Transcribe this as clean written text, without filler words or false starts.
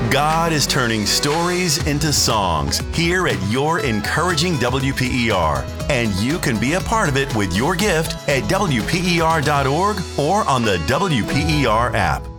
God is turning stories into songs here at your encouraging WPER. And you can be a part of it with your gift at WPER.org or on the WPER app.